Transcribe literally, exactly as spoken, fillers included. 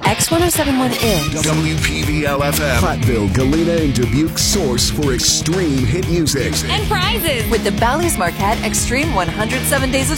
X ten seventy-one is W P V L F M. Platteville, Galena, and Dubuque's source for extreme hit music. and prizes with the Bally's Marquette Extreme one hundred seven Days of